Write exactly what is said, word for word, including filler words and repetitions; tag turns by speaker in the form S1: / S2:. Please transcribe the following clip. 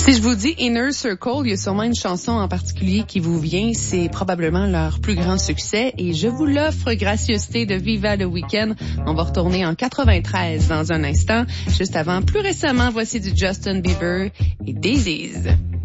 S1: Si je vous dis Inner Circle, il y a sûrement une chanson en particulier qui vous vient. C'est probablement leur plus grand succès et je vous l'offre, gracieuseté de Viva le Weekend. On va retourner en quatre-vingt-treize dans un instant. Juste avant, plus récemment, voici du Justin Bieber et Daisies.